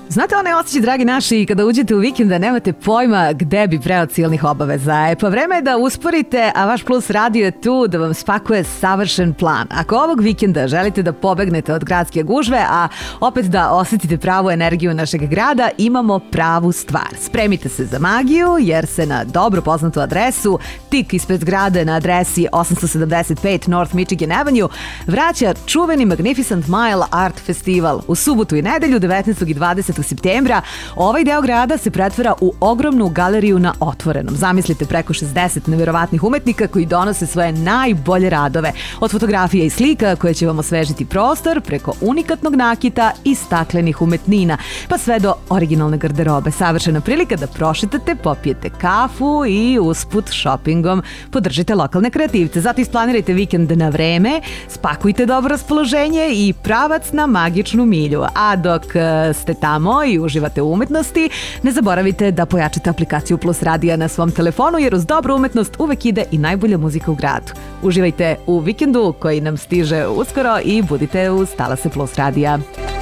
Znate onaj osjećaj, dragi naši, kada uđete u vikend da nemate pojma gde bi pre od silnih obaveza. Pa vreme je da usporite, a vaš Plus radio je tu da vam spakuje savršen plan. Ako ovog vikenda želite da pobegnete od gradske gužve, a opet da osetite pravu energiju našeg grada, imamo pravu stvar. Spremite se za magiju, jer se na dobro poznatu adresu, tik ispred zgrade na adresi 875 North Michigan Avenue, vraća čuveni Magnificent Mile Art Festival. U subotu i nedelju, 19. i 20. septembra, ovaj deo grada se pretvara u ogromnu galeriju na otvorenom. Zamislite preko 60 neverovatnih umetnika koji donose svoje najbolje radove. Od fotografija i slika koje će vam osvežiti prostor, preko unikatnog nakita i staklenih umetnina, pa sve do originalne garderobe. Savršena prilika da prošetate, popijete kafu i usput šopingom podržite lokalne kreativce. Zato isplanirajte vikend na vreme, spakujte dobro raspoloženje i pravac na magičnu milju. A dok ste tamo i uživate u umetnosti, ne zaboravite da pojačate aplikaciju Plus radija na svom telefonu, jer uz dobru umetnost uvek ide i najbolja muzika u gradu. Uživajte u vikendu koji nam stiže uskoro i budite uz talase Plus radija.